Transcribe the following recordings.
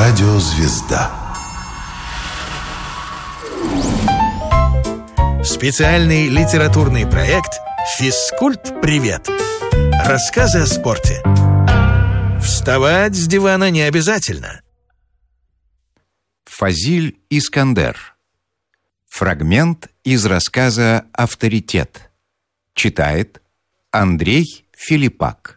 Радиозвезда. Специальный литературный проект «Физкульт-привет». Рассказы о спорте. Вставать с дивана не обязательно. Фазиль Искандер. Фрагмент из рассказа «Авторитет». Читает Андрей Филиппак.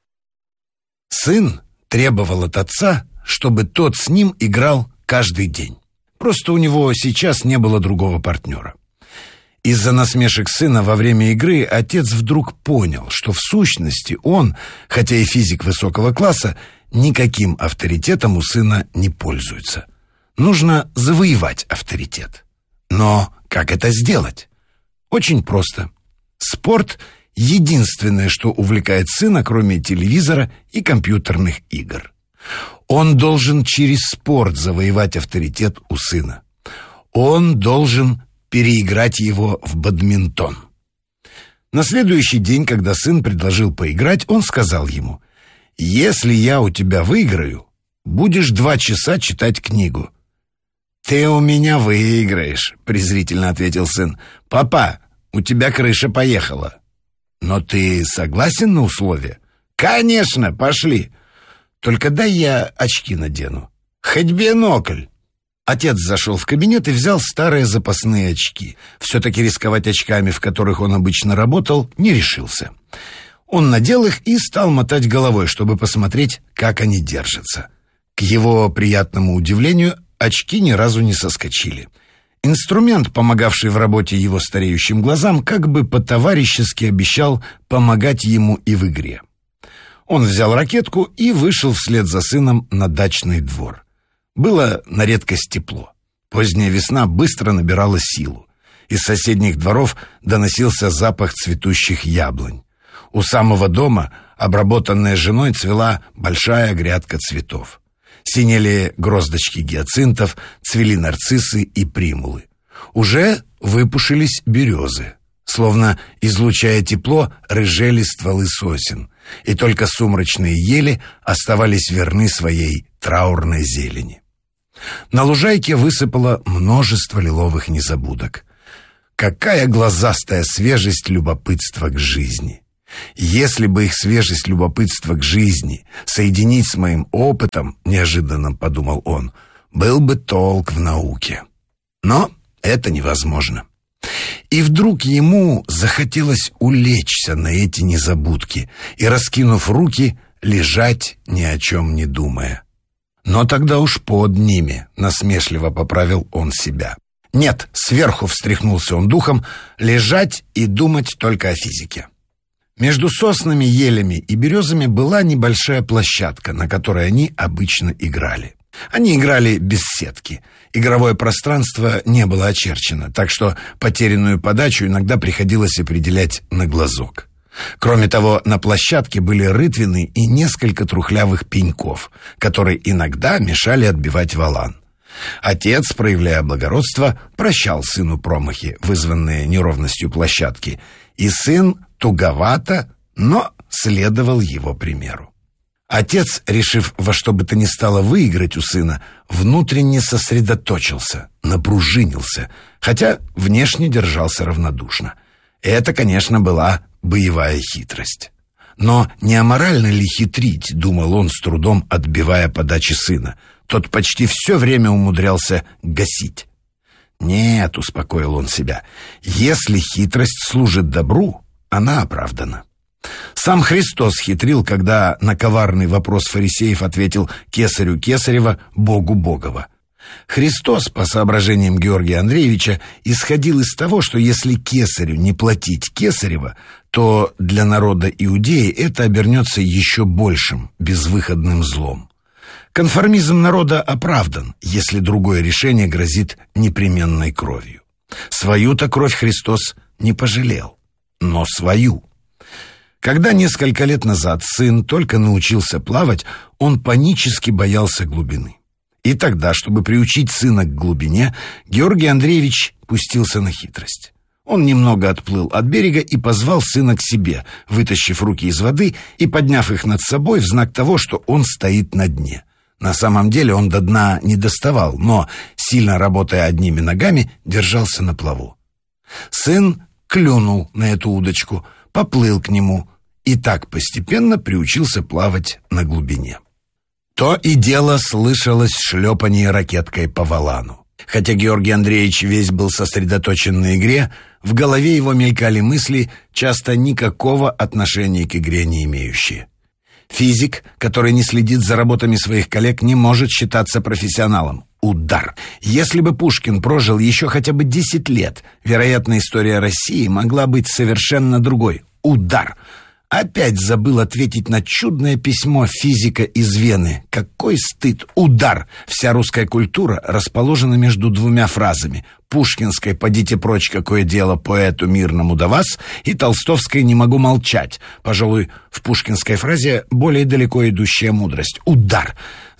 Сын требовал от отца, чтобы тот с ним играл каждый день. Просто у него сейчас не было другого партнера. Из-за насмешек сына во время игры отец вдруг понял, что в сущности он, хотя и физик высокого класса, никаким авторитетом у сына не пользуется. Нужно завоевать авторитет. Но как это сделать? Очень просто. Спорт — единственное, что увлекает сына, кроме телевизора и компьютерных игр. Он должен через спорт завоевать авторитет у сына. Он должен переиграть его в бадминтон. На следующий день, когда сын предложил поиграть, он сказал ему: «Если я у тебя выиграю, будешь 2 часа читать книгу». «Ты у меня выиграешь», — презрительно ответил сын. «Папа, у тебя крыша поехала». «Но ты согласен на условия?» «Конечно, пошли. Только дай я очки надену. Хоть бинокль». Отец зашел в кабинет и взял старые запасные очки. Все-таки рисковать очками, в которых он обычно работал, не решился. Он надел их и стал мотать головой, чтобы посмотреть, как они держатся. К его приятному удивлению, очки ни разу не соскочили. Инструмент, помогавший в работе его стареющим глазам, как бы по-товарищески обещал помогать ему и в игре. Он взял ракетку и вышел вслед за сыном на дачный двор. Было на редкость тепло. Поздняя весна быстро набирала силу. Из соседних дворов доносился запах цветущих яблонь. У самого дома, обработанная женой, цвела большая грядка цветов. Синели гроздочки гиацинтов, цвели нарциссы и примулы. Уже выпушились березы. Словно излучая тепло, рыжели стволы сосен. И только сумрачные ели оставались верны своей траурной зелени. На лужайке высыпало множество лиловых незабудок. Какая глазастая свежесть любопытства к жизни! Если бы их свежесть любопытства к жизни соединить с моим опытом, неожиданно подумал он, был бы толк в науке. Но это невозможно. И вдруг ему захотелось улечься на эти незабудки и, раскинув руки, лежать, ни о чем не думая. Но тогда уж под ними, насмешливо поправил он себя. Нет, сверху встряхнулся он духом, лежать и думать только о физике. Между соснами, елями и березами была небольшая площадка, на которой они обычно играли. Они играли без сетки. Игровое пространство не было очерчено, так что потерянную подачу иногда приходилось определять на глазок. Кроме того, на площадке были рытвины и несколько трухлявых пеньков, которые иногда мешали отбивать валан. Отец, проявляя благородство, прощал сыну промахи, вызванные неровностью площадки, и сын туговато, но следовал его примеру. Отец, решив во что бы то ни стало выиграть у сына, внутренне сосредоточился, напружинился, хотя внешне держался равнодушно. Это, конечно, была боевая хитрость. Но не аморально ли хитрить, думал он с трудом, отбивая подачи сына. Тот почти все время умудрялся гасить. «Нет», — успокоил он себя, — «если хитрость служит добру, она оправдана». Сам Христос хитрил, когда на коварный вопрос фарисеев ответил «Кесарю Кесарева, Богу Богова». Христос, по соображениям Георгия Андреевича, исходил из того, что если кесарю не платить Кесарева, то для народа Иудеи это обернется еще большим безвыходным злом. Конформизм народа оправдан, если другое решение грозит непременной кровью. Свою-то кровь Христос не пожалел, но свою. Когда несколько лет назад сын только научился плавать, он панически боялся глубины. И тогда, чтобы приучить сына к глубине, Георгий Андреевич пустился на хитрость. Он немного отплыл от берега и позвал сына к себе, вытащив руки из воды и подняв их над собой в знак того, что он стоит на дне. На самом деле он до дна не доставал, но, сильно работая одними ногами, держался на плаву. Сын клюнул на эту удочку, поплыл к нему и так постепенно приучился плавать на глубине. То и дело слышалось шлепанье ракеткой по валану. Хотя Георгий Андреевич весь был сосредоточен на игре, в голове его мелькали мысли, часто никакого отношения к игре не имеющие. Физик, который не следит за работами своих коллег, не может считаться профессионалом. Удар. Если бы Пушкин прожил еще хотя бы 10 лет, вероятно, история России могла быть совершенно другой. Удар. Опять забыл ответить на чудное письмо физика из Вены. Какой стыд! Удар! Вся русская культура расположена между двумя фразами. Пушкинской «Подите прочь, какое дело поэту мирному до вас» и толстовской «Не могу молчать». Пожалуй, в пушкинской фразе более далеко идущая мудрость. Удар!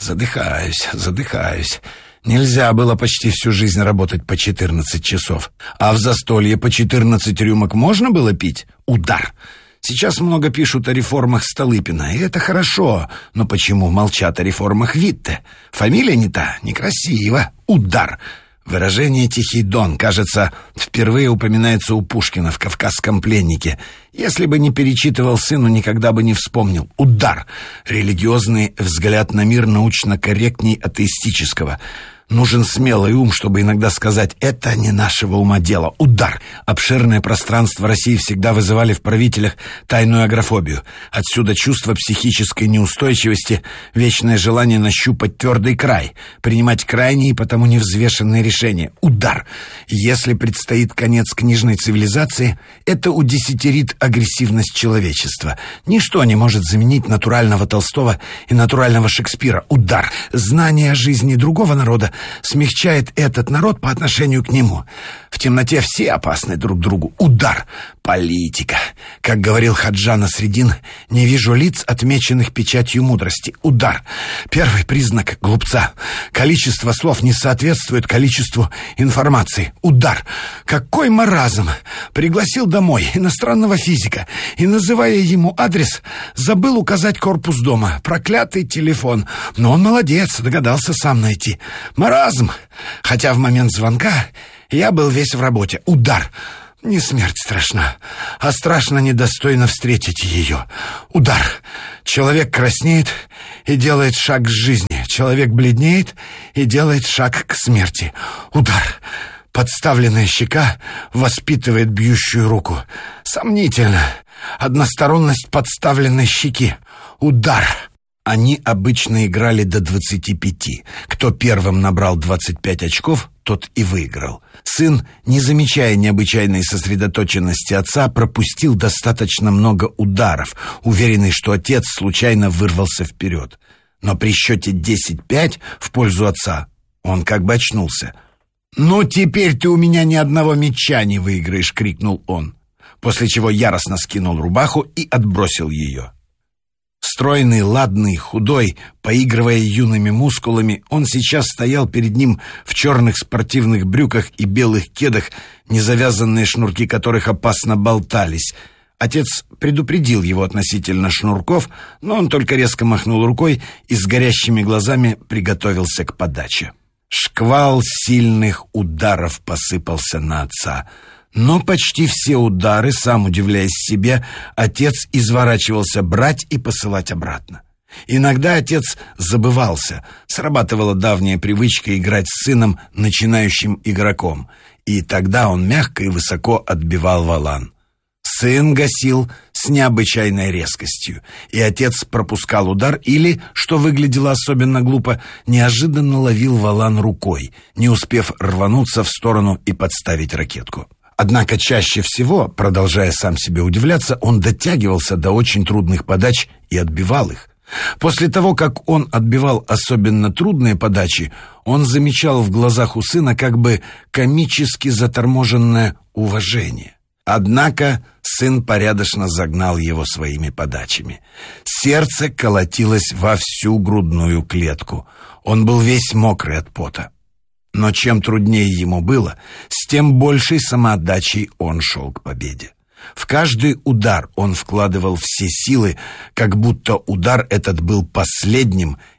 Задыхаюсь. Нельзя было почти всю жизнь работать по 14 часов. А в застолье по 14 рюмок можно было пить? Удар! Сейчас много пишут о реформах Столыпина, и это хорошо. Но почему молчат о реформах Витте? Фамилия не та, некрасиво. Удар! Выражение «Тихий Дон», кажется, впервые упоминается у Пушкина в «Кавказском пленнике». Если бы не перечитывал сыну, никогда бы не вспомнил. Удар! Религиозный взгляд на мир научно корректней атеистического. Нужен смелый ум, чтобы иногда сказать «это не нашего ума дело». Удар! Обширное пространство России всегда вызывали в правителях тайную агорафобию. Отсюда чувство психической неустойчивости, вечное желание нащупать твердый край, принимать крайние и потому невзвешенные решения. Удар! Если предстоит конец книжной цивилизации, это удесятерит агрессивность человечества. Ничто не может заменить натурального Толстого и натурального Шекспира. Удар! Знание о жизни другого народа смягчает этот народ по отношению к нему. В темноте все опасны друг другу. Удар! Политика. Как говорил Хаджа Насреддин, не вижу лиц, отмеченных печатью мудрости. Удар! Первый признак глупца. Количество слов не соответствует количеству информации. Удар! Какой маразм! Пригласил домой иностранного физика и, называя ему адрес, забыл указать корпус дома. Проклятый телефон. Но он молодец, догадался сам найти. Маразм! Хотя в момент звонка я был весь в работе. Удар! Не смерть страшна, а страшно недостойно встретить ее. Удар! Человек краснеет и делает шаг к жизни. Человек бледнеет и делает шаг к смерти. Удар! Подставленная щека воспитывает бьющую руку. Сомнительно. Односторонность подставленной щеки. Удар! Они обычно играли до 25. Кто первым набрал 25 очков, тот и выиграл. Сын, не замечая необычайной сосредоточенности отца, пропустил достаточно много ударов, уверенный, что отец случайно вырвался вперед. Но при счете 10-5 в пользу отца он как бы очнулся. «Ну, теперь ты у меня ни одного мяча не выиграешь!» — крикнул он, после чего яростно скинул рубаху и отбросил ее. Стройный, ладный, худой, поигрывая юными мускулами, он сейчас стоял перед ним в черных спортивных брюках и белых кедах, незавязанные шнурки которых опасно болтались. Отец предупредил его относительно шнурков, но он только резко махнул рукой и с горящими глазами приготовился к подаче. Шквал сильных ударов посыпался на отца. Но почти все удары, сам удивляясь себе, отец изворачивался брать и посылать обратно. Иногда отец забывался, срабатывала давняя привычка играть с сыном, начинающим игроком, и тогда он мягко и высоко отбивал валан. Сын гасил с необычайной резкостью, и отец пропускал удар или, что выглядело особенно глупо, неожиданно ловил валан рукой, не успев рвануться в сторону и подставить ракетку. Однако чаще всего, продолжая сам себе удивляться, он дотягивался до очень трудных подач и отбивал их. После того, как он отбивал особенно трудные подачи, он замечал в глазах у сына как бы комически заторможенное уважение. Однако сын порядочно загнал его своими подачами. Сердце колотилось во всю грудную клетку. Он был весь мокрый от пота. Но чем труднее ему было, с тем большей самоотдачей он шел к победе. В каждый удар он вкладывал все силы, как будто удар этот был последним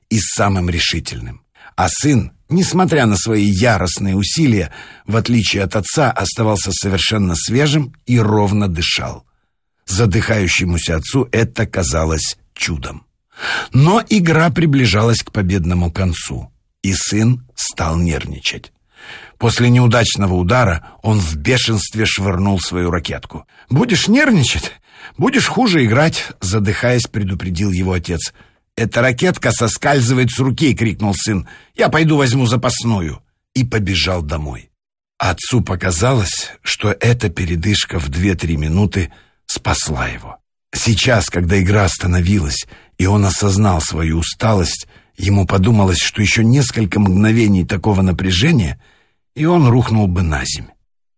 и самым решительным. А сын, несмотря на свои яростные усилия, в отличие от отца, оставался совершенно свежим и ровно дышал. Задыхающемуся отцу это казалось чудом. Но игра приближалась к победному концу, и сын стал нервничать. После неудачного удара он в бешенстве швырнул свою ракетку. «Будешь нервничать, будешь хуже играть», — задыхаясь, предупредил его отец. «Эта ракетка соскальзывает с руки», — крикнул сын. «Я пойду возьму запасную». И побежал домой. Отцу показалось, что эта передышка в 2-3 минуты спасла его. Сейчас, когда игра остановилась, и он осознал свою усталость, ему подумалось, что еще несколько мгновений такого напряжения, и он рухнул бы на землю.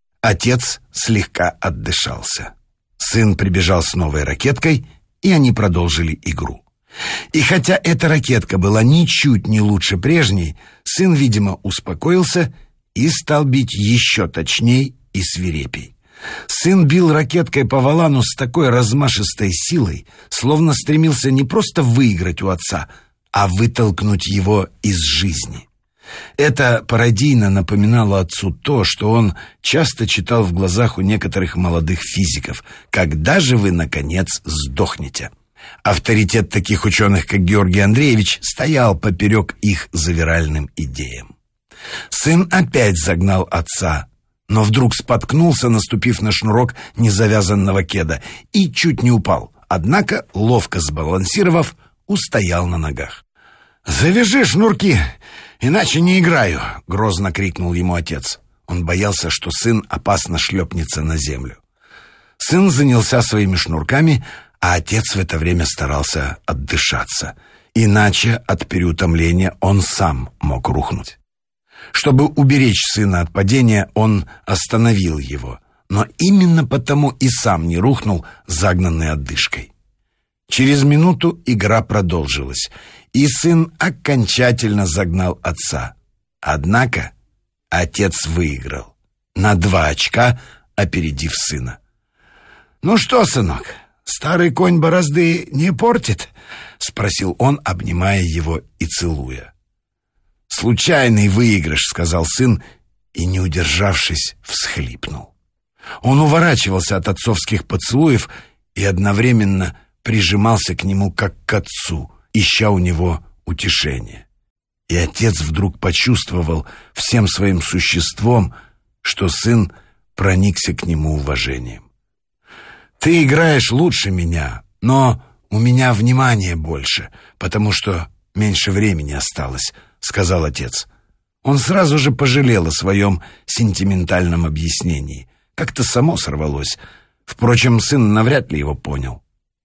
Отец слегка отдышался. Сын прибежал с новой ракеткой, и они продолжили игру. И хотя эта ракетка была ничуть не лучше прежней, сын, видимо, успокоился и стал бить еще точней и свирепей. Сын бил ракеткой по валану с такой размашистой силой, словно стремился не просто выиграть у отца, а вытолкнуть его из жизни. Это пародийно напоминало отцу то, что он часто читал в глазах у некоторых молодых физиков: «Когда же вы, наконец, сдохнете?» Авторитет таких ученых, как Георгий Андреевич, стоял поперек их завиральным идеям. Сын опять загнал отца, но вдруг споткнулся, наступив на шнурок незавязанного кеда, и чуть не упал, однако, ловко сбалансировав, устоял на ногах. «Завяжи шнурки, иначе не играю!» — грозно крикнул ему отец. Он боялся, что сын опасно шлепнется на землю. Сын занялся своими шнурками, а отец в это время старался отдышаться. Иначе от переутомления он сам мог рухнуть. Чтобы уберечь сына от падения, он остановил его, но именно потому и сам не рухнул, загнанный отдышкой. Через минуту игра продолжилась, и сын окончательно загнал отца. Однако отец выиграл на 2 очка, опередив сына. «Ну что, сынок, старый конь борозды не портит?» — спросил он, обнимая его и целуя. «Случайный выигрыш», — сказал сын, и, не удержавшись, всхлипнул. Он уворачивался от отцовских поцелуев и одновременно прижимался к нему, как к отцу, ища у него утешения. И отец вдруг почувствовал всем своим существом, что сын проникся к нему уважением. «Ты играешь лучше меня, но у меня внимания больше, потому что меньше времени осталось», — сказал отец. Он сразу же пожалел о своем сентиментальном объяснении. Как-то само сорвалось. Впрочем, сын навряд ли его понял.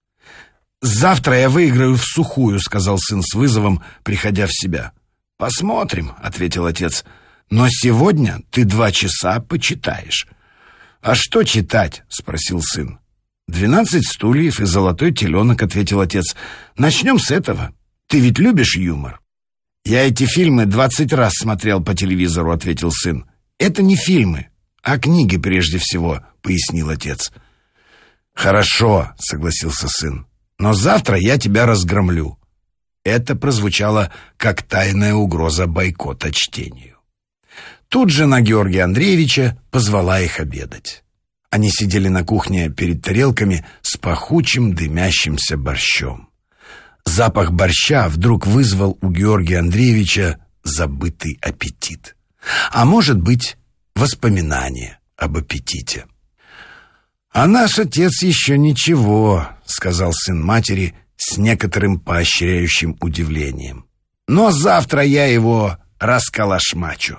«Завтра я выиграю в сухую», — сказал сын с вызовом, приходя в себя. «Посмотрим», — ответил отец. «Но сегодня ты 2 часа почитаешь». «А что читать?» — спросил сын. «12 стульев и золотой теленок», — ответил отец. «Начнем с этого. Ты ведь любишь юмор?» «Я эти фильмы 20 раз смотрел по телевизору», — ответил сын. «Это не фильмы, а книги прежде всего», — пояснил отец. «Хорошо», — согласился сын. «Но завтра я тебя разгромлю». Это прозвучало как тайная угроза бойкота чтению. Тут жена Георгия Андреевича позвала их обедать. Они сидели на кухне перед тарелками с пахучим дымящимся борщом. Запах борща вдруг вызвал у Георгия Андреевича забытый аппетит. А может быть, воспоминание об аппетите. «А наш отец еще ничего», — сказал сын матери с некоторым поощряющим удивлением. «Но завтра я его расколошмачу».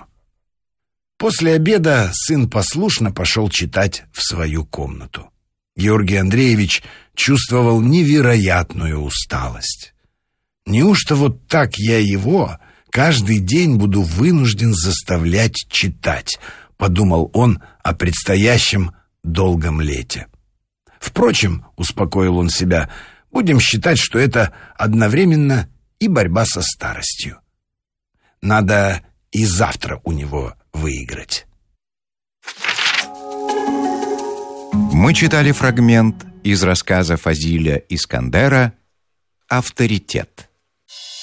После обеда сын послушно пошел читать в свою комнату. Георгий Андреевич чувствовал невероятную усталость. «Неужто вот так я его каждый день буду вынужден заставлять читать?» — подумал он о предстоящем долгом лете. «Впрочем, — успокоил он себя, — будем считать, что это одновременно и борьба со старостью. Надо и завтра у него выиграть». Мы читали фрагмент из рассказа Фазиля Искандера «Авторитет».